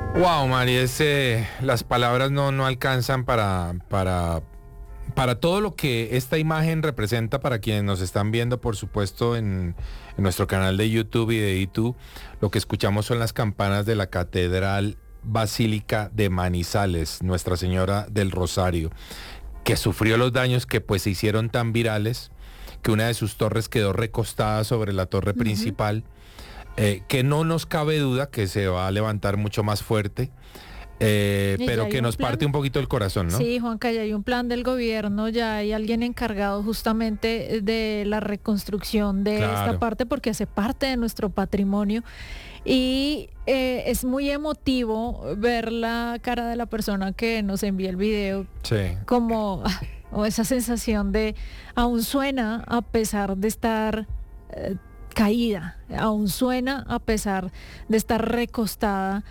Wow, Mari, las palabras no alcanzan para todo lo que esta imagen representa para quienes nos están viendo, por supuesto, en nuestro canal de YouTube y de YouTube. Lo que escuchamos son las campanas de la Catedral Basílica de Manizales, Nuestra Señora del Rosario, que sufrió los daños que pues se hicieron tan virales que una de sus torres quedó recostada sobre la torre principal, que no nos cabe duda que se va a levantar mucho más fuerte. Pero que nos parte un poquito el corazón, ¿no? Sí, Juanca, ya hay un plan del gobierno, ya hay alguien encargado justamente de la reconstrucción de esta parte, porque hace parte de nuestro patrimonio. Y es muy emotivo ver la cara de la persona que nos envía el video, como o esa sensación de aún suena a pesar de estar caída, aún suena a pesar de estar recostada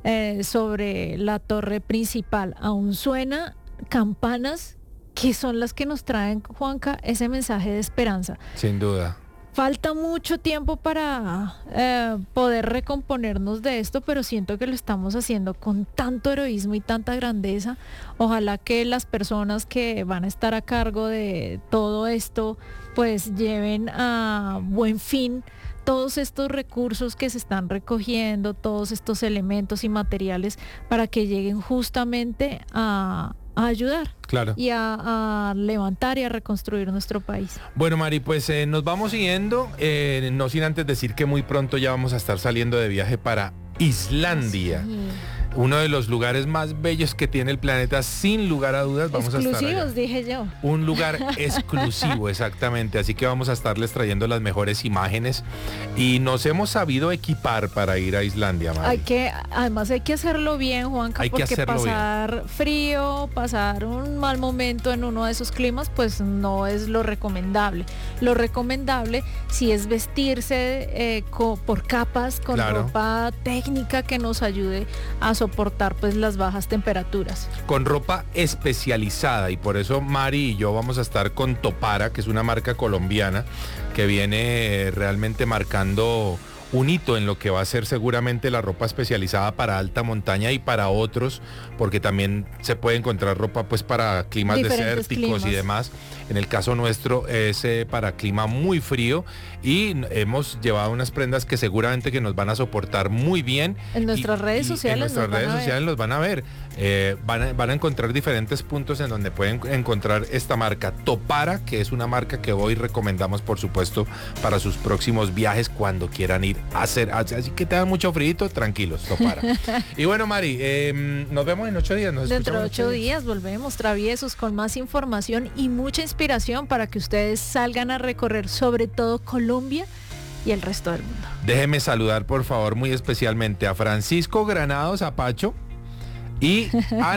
sobre la torre principal, aún suena campanas que son las que nos traen, Juanca, ese mensaje de esperanza. Sin duda. Falta mucho tiempo para poder recomponernos de esto, pero siento que lo estamos haciendo con tanto heroísmo y tanta grandeza. Ojalá que las personas que van a estar a cargo de todo esto pues lleven a buen fin todos estos recursos que se están recogiendo, todos estos elementos y materiales para que lleguen justamente a ayudar. Claro. Y a levantar y a reconstruir nuestro país. Bueno, Mari, pues nos vamos siguiendo, no sin antes decir que muy pronto ya vamos a estar saliendo de viaje para Islandia. Sí. Uno de los lugares más bellos que tiene el planeta, sin lugar a dudas. Vamos a estar exclusivos, dije yo. Un lugar exclusivo, exactamente. Así que vamos a estarles trayendo las mejores imágenes. Y nos hemos sabido equipar para ir a Islandia, Mari. Además hay que hacerlo bien, Juanca, porque pasar frío, pasar un mal momento en uno de esos climas, pues no es lo recomendable. Lo recomendable sí es vestirse por capas, con ropa técnica que nos ayude a soportar pues las bajas temperaturas. Con ropa especializada, y por eso Mari y yo vamos a estar con Topara, que es una marca colombiana que viene realmente marcando un hito en lo que va a ser seguramente la ropa especializada para alta montaña y para otros, porque también se puede encontrar ropa pues para climas desérticos y demás. En el caso nuestro es para clima muy frío, y hemos llevado unas prendas que seguramente que nos van a soportar muy bien. En nuestras redes sociales los van a ver. Van a encontrar diferentes puntos en donde pueden encontrar esta marca Topara, que es una marca que hoy recomendamos, por supuesto, para sus próximos viajes cuando quieran ir a hacer. Así que tengan mucho frío, tranquilos, Topara. Y bueno, Mari, nos vemos en 8 días. Dentro de 8 días volvemos, traviesos, con más información y mucha inspiración para que ustedes salgan a recorrer sobre todo Colombia y el resto del mundo. Déjeme saludar, por favor, muy especialmente a Francisco Granados Apacho y a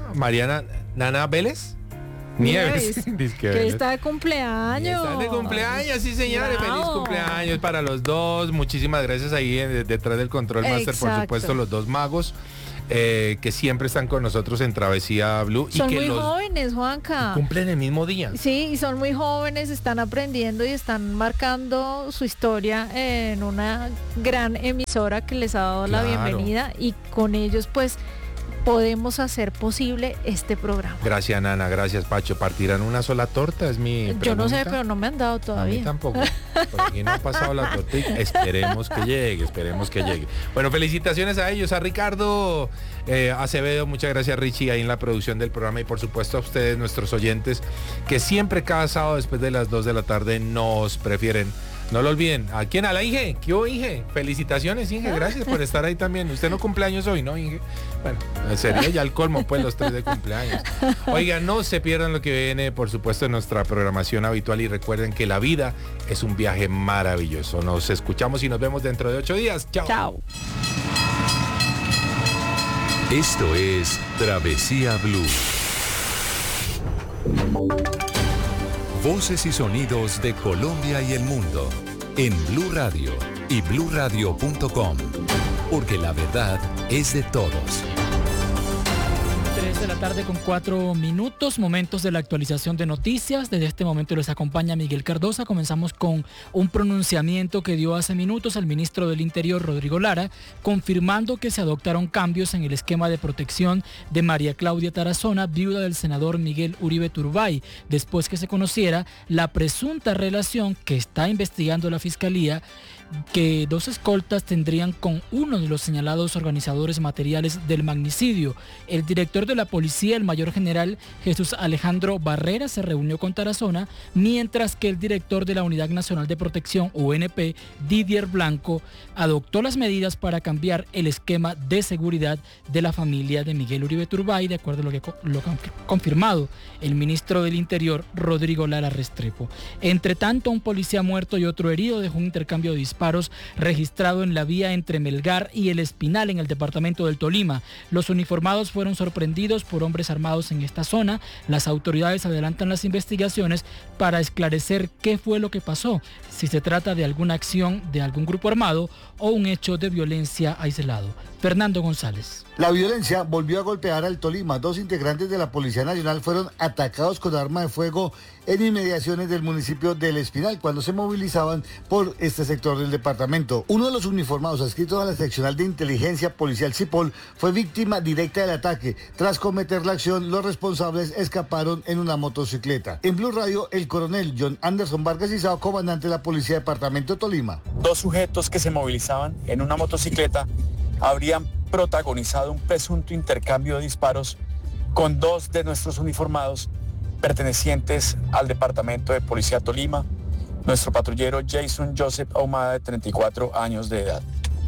Nana Vélez Nieves, que está de cumpleaños. Están de cumpleaños, sí, señores. Bravo. Feliz cumpleaños para los dos. Muchísimas gracias ahí detrás del Control Master, por supuesto, los dos magos. Que siempre están con nosotros en Travesía Blue. Son y que muy jóvenes, Juanca. Cumplen el mismo día. Sí, y son muy jóvenes, están aprendiendo y están marcando su historia en una gran emisora que les ha dado la bienvenida, y con ellos pues podemos hacer posible este programa. Gracias, Nana, gracias, Pacho. ¿Partirán una sola torta? Es mi pregunta. Yo no sé, pero no me han dado todavía. A mí tampoco. Por aquí no ha pasado la tortilla. Esperemos que llegue. Bueno, felicitaciones a ellos, a Ricardo Acevedo, muchas gracias, Richie, ahí en la producción del programa, y por supuesto a ustedes, nuestros oyentes, que siempre cada sábado después de las 2 de la tarde nos prefieren. No lo olviden. ¿A quién? A la Inge. ¿Qué hubo, Inge? Felicitaciones, Inge. Gracias por estar ahí también. Usted no cumpleaños hoy, ¿no, Inge? Bueno, sería ya el colmo, pues, los 3 de cumpleaños. Oiga, no se pierdan lo que viene, por supuesto, en nuestra programación habitual, y recuerden que la vida es un viaje maravilloso. Nos escuchamos y nos vemos dentro de 8 días. Chao. Chao. Esto es Travesía Blue. Voces y sonidos de Colombia y el mundo en Blue Radio y bluradio.com, porque la verdad es de todos. 3 de la tarde con 4 minutos, momentos de la actualización de noticias. Desde este momento les acompaña Miguel Cardosa. Comenzamos con un pronunciamiento que dio hace minutos el ministro del Interior, Rodrigo Lara, confirmando que se adoptaron cambios en el esquema de protección de María Claudia Tarazona, viuda del senador Miguel Uribe Turbay, después que se conociera la presunta relación que está investigando la Fiscalía que 2 escoltas tendrían con uno de los señalados organizadores materiales del magnicidio. El director de la policía, el mayor general Jesús Alejandro Barrera, se reunió con Tarazona, mientras que el director de la Unidad Nacional de Protección, UNP, Didier Blanco, adoptó las medidas para cambiar el esquema de seguridad de la familia de Miguel Uribe Turbay, de acuerdo a lo que ha confirmado el ministro del Interior, Rodrigo Lara Restrepo. Entre tanto, un policía muerto y otro herido dejó un intercambio de disparos registrado en la vía entre Melgar y El Espinal en el departamento del Tolima. Los uniformados fueron sorprendidos por hombres armados en esta zona. Las autoridades adelantan las investigaciones para esclarecer qué fue lo que pasó, si se trata de alguna acción de algún grupo armado o un hecho de violencia aislado. Fernando González. La violencia volvió a golpear al Tolima. 2 integrantes de la Policía Nacional fueron atacados con arma de fuego en inmediaciones del municipio del Espinal cuando se movilizaban por este sector del departamento. Uno de los uniformados adscritos a la seccional de inteligencia policial CIPOL fue víctima directa del ataque. Tras cometer la acción, los responsables escaparon en una motocicleta. En Blue Radio, el coronel John Anderson Vargas Izao, comandante de la Policía Departamento de Tolima. 2 sujetos que se movilizaban en una motocicleta habrían protagonizado un presunto intercambio de disparos con 2 de nuestros uniformados pertenecientes al Departamento de Policía Tolima, nuestro patrullero Jason Joseph Ahumada, de 34 años de edad.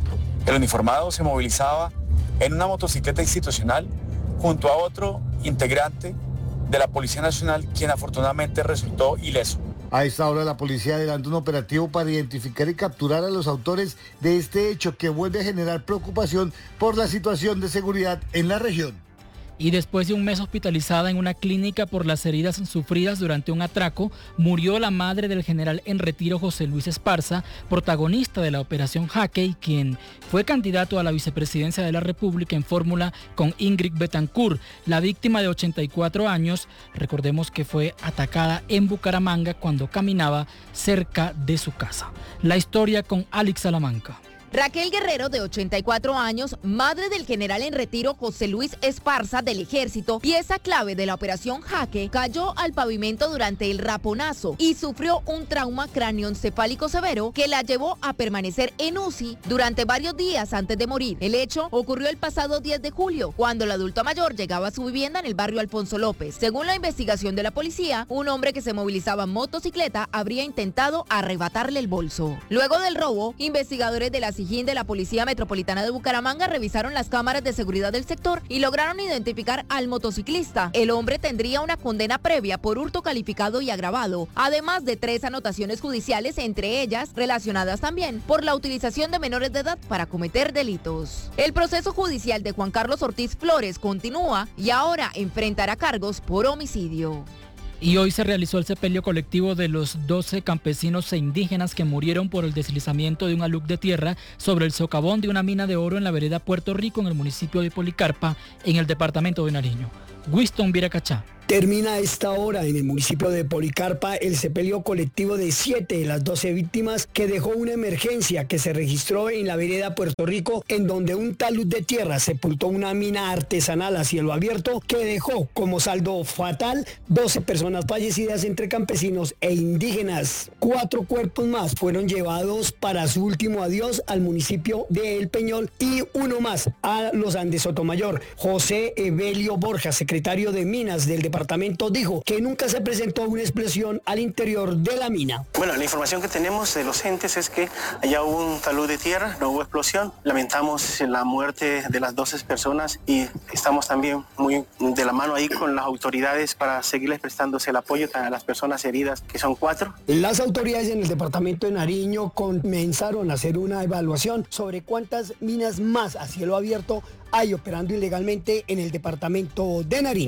El uniformado se movilizaba en una motocicleta institucional junto a otro integrante de la Policía Nacional, quien afortunadamente resultó ileso. A esta hora la policía adelanta un operativo para identificar y capturar a los autores de este hecho que vuelve a generar preocupación por la situación de seguridad en la región. Y después de un mes hospitalizada en una clínica por las heridas sufridas durante un atraco, murió la madre del general en retiro José Luis Esparza, protagonista de la Operación Jaque y quien fue candidato a la vicepresidencia de la República en fórmula con Ingrid Betancourt. La víctima de 84 años, recordemos que fue atacada en Bucaramanga cuando caminaba cerca de su casa. La historia con Alex Salamanca. Raquel Guerrero, de 84 años, madre del general en retiro José Luis Esparza del Ejército, pieza clave de la Operación Jaque, cayó al pavimento durante el raponazo y sufrió un trauma cráneoencefálico severo que la llevó a permanecer en UCI durante varios días antes de morir. El hecho ocurrió el pasado 10 de julio, cuando el adulto mayor llegaba a su vivienda en el barrio Alfonso López. Según la investigación de la policía, un hombre que se movilizaba en motocicleta habría intentado arrebatarle el bolso. Luego del robo, investigadores de la SIJIN de la Policía Metropolitana de Bucaramanga revisaron las cámaras de seguridad del sector y lograron identificar al motociclista. El hombre tendría una condena previa por hurto calificado y agravado, además de 3 anotaciones judiciales, entre ellas relacionadas también por la utilización de menores de edad para cometer delitos. El proceso judicial de Juan Carlos Ortiz Flores continúa y ahora enfrentará cargos por homicidio. Y hoy se realizó el sepelio colectivo de los 12 campesinos e indígenas que murieron por el deslizamiento de un alud de tierra sobre el socavón de una mina de oro en la vereda Puerto Rico, en el municipio de Policarpa, en el departamento de Nariño. Winston Viracachá. Termina a esta hora en el municipio de Policarpa el sepelio colectivo de 7 de las 12 víctimas que dejó una emergencia que se registró en la vereda Puerto Rico, en donde un talud de tierra sepultó una mina artesanal a cielo abierto que dejó como saldo fatal 12 personas fallecidas entre campesinos e indígenas. 4 cuerpos más fueron llevados para su último adiós al municipio de El Peñol y uno más a los Andes Sotomayor. José Evelio Borja, secretario de Minas del departamento, dijo que nunca se presentó una explosión al interior de la mina. Bueno, la información que tenemos de los entes es que allá hubo un talud de tierra, no hubo explosión. Lamentamos la muerte de las 12 personas y estamos también muy de la mano ahí con las autoridades para seguirles prestándose el apoyo a las personas heridas, que son 4. Las autoridades en el departamento de Nariño comenzaron a hacer una evaluación sobre cuántas minas más a cielo abierto hay operando ilegalmente en el departamento de Nariño.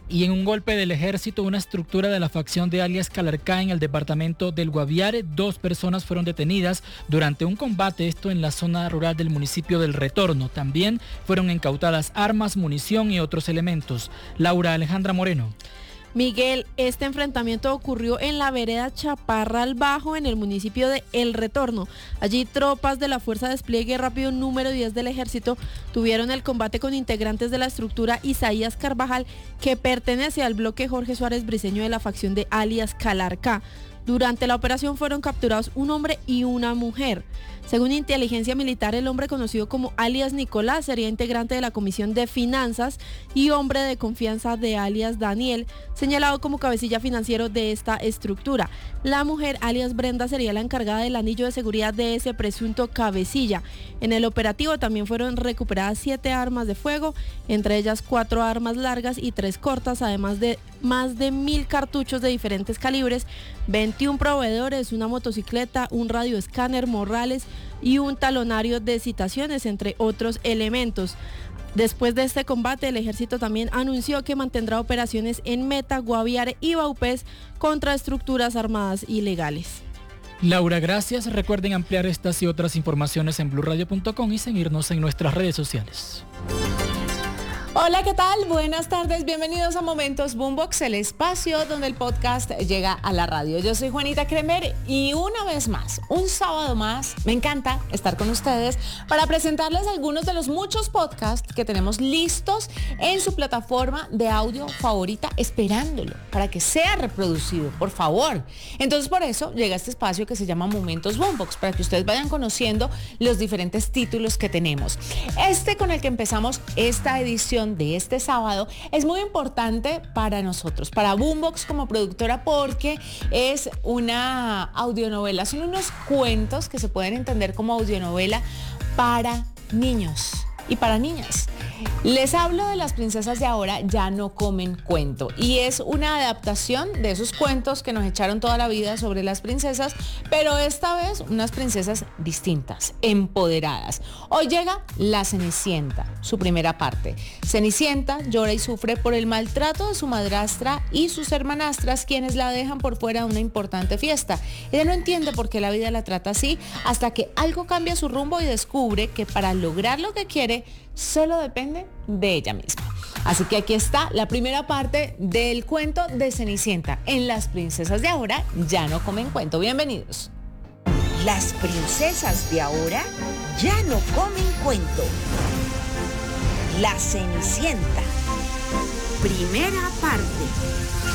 Y en un golpe del ejército, una estructura de la facción de alias Calarcá en el departamento del Guaviare, 2 personas fueron detenidas durante un combate, esto en la zona rural del municipio del Retorno. También fueron incautadas armas, munición y otros elementos. Laura Alejandra Moreno. Miguel, este enfrentamiento ocurrió en la vereda Chaparral Bajo, en el municipio de El Retorno. Allí tropas de la Fuerza de Despliegue Rápido número 10 del Ejército tuvieron el combate con integrantes de la estructura Isaías Carvajal, que pertenece al bloque Jorge Suárez Briceño de la facción de alias Calarcá. Durante la operación fueron capturados un hombre y una mujer. Según inteligencia militar, el hombre conocido como alias Nicolás sería integrante de la Comisión de Finanzas y hombre de confianza de alias Daniel, señalado como cabecilla financiero de esta estructura. La mujer, alias Brenda, sería la encargada del anillo de seguridad de ese presunto cabecilla. En el operativo también fueron recuperadas 7 armas de fuego, entre ellas 4 armas largas y 3 cortas, además de más de 1.000 cartuchos de diferentes calibres, 21 proveedores, una motocicleta, un radioescáner Morrales y un talonario de citaciones, entre otros elementos. Después de este combate, el ejército también anunció que mantendrá operaciones en Meta, Guaviare y Vaupés contra estructuras armadas ilegales. Laura, gracias. Recuerden ampliar estas y otras informaciones en blurradio.com y seguirnos en nuestras redes sociales. Hola, ¿qué tal? Buenas tardes, bienvenidos a Momentos Boombox, el espacio donde el podcast llega a la radio. Yo soy Juanita Kremer y una vez más, un sábado más, me encanta estar con ustedes para presentarles algunos de los muchos podcasts que tenemos listos en su plataforma de audio favorita, esperándolo para que sea reproducido, por favor. Entonces, por eso llega este espacio que se llama Momentos Boombox, para que ustedes vayan conociendo los diferentes títulos que tenemos. Este con el que empezamos esta edición de este sábado es muy importante para nosotros, para Boombox como productora, porque es una audionovela, son unos cuentos que se pueden entender como audionovela para niños y para niñas. Les hablo de Las princesas de ahora ya no comen cuento, y es una adaptación de esos cuentos que nos echaron toda la vida sobre las princesas, pero esta vez unas princesas distintas, empoderadas. Hoy llega La Cenicienta, su primera parte. Cenicienta llora y sufre por el maltrato de su madrastra y sus hermanastras, quienes la dejan por fuera de una importante fiesta. Ella no entiende por qué la vida la trata así, hasta que algo cambia su rumbo y descubre que para lograr lo que quiere solo depende de ella misma. Así que aquí está la primera parte del cuento de Cenicienta en Las princesas de ahora ya no comen cuento. Bienvenidos. Las princesas de ahora ya no comen cuento. La Cenicienta. Primera parte.